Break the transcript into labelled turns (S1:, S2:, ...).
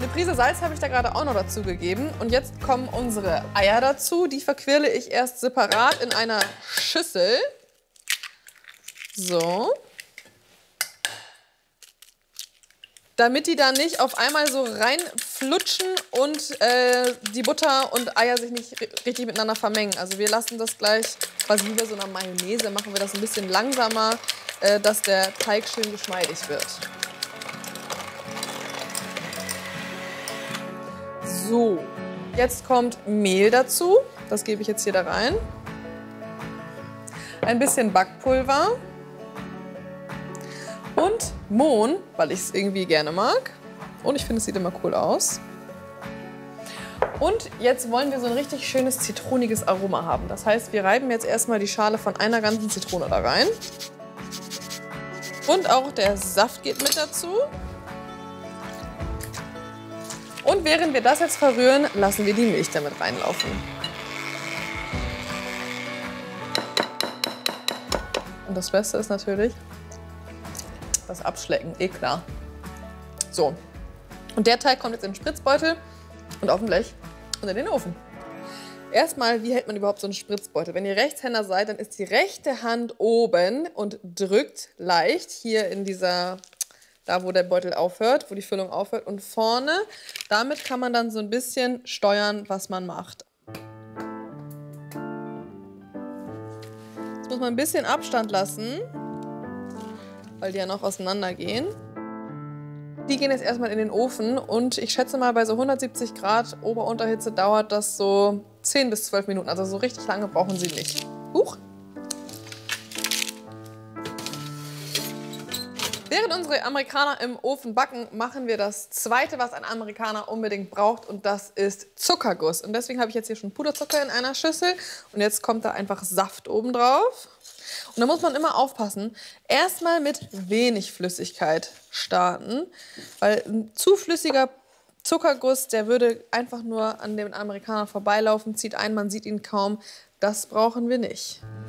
S1: Eine Prise Salz habe ich da gerade auch noch dazu gegeben. Und jetzt kommen unsere Eier dazu. Die verquirle ich erst separat in einer Schüssel. So. Damit die da nicht auf einmal so reinflutschen und die Butter und Eier sich nicht richtig miteinander vermengen. Also wir lassen das gleich, quasi wie bei so einer Mayonnaise, machen wir das ein bisschen langsamer, dass der Teig schön geschmeidig wird. So, jetzt kommt Mehl dazu. Das gebe ich jetzt hier da rein. Ein bisschen Backpulver. Und Mohn, weil ich es irgendwie gerne mag. Und ich finde, es sieht immer cool aus. Und jetzt wollen wir so ein richtig schönes zitroniges Aroma haben. Das heißt, wir reiben jetzt erstmal die Schale von einer ganzen Zitrone da rein. Und auch der Saft geht mit dazu. Und während wir das jetzt verrühren, lassen wir die Milch damit reinlaufen. Und das Beste ist natürlich das Abschlecken, eh klar. So, und der Teig kommt jetzt in den Spritzbeutel und auf dem Blech und in den Ofen. Erstmal, wie hält man überhaupt so einen Spritzbeutel? Wenn ihr Rechtshänder seid, dann ist die rechte Hand oben und drückt leicht hier in dieser, da wo der Beutel aufhört, wo die Füllung aufhört, und vorne, damit kann man dann so ein bisschen steuern, was man macht. Jetzt muss man ein bisschen Abstand lassen, weil die ja noch auseinandergehen. Die gehen jetzt erstmal in den Ofen und ich schätze mal, bei so 170 Grad Ober-Unterhitze dauert das so 10 bis 12 Minuten. Also so richtig lange brauchen sie nicht. Huch! Während unsere Amerikaner im Ofen backen, machen wir das Zweite, was ein Amerikaner unbedingt braucht, und das ist Zuckerguss. Und deswegen habe ich jetzt hier schon Puderzucker in einer Schüssel und jetzt kommt da einfach Saft oben drauf. Und da muss man immer aufpassen, erstmal mit wenig Flüssigkeit starten, weil ein zu flüssiger Zuckerguss, der würde einfach nur an den Amerikanern vorbeilaufen, zieht ein, man sieht ihn kaum. Das brauchen wir nicht.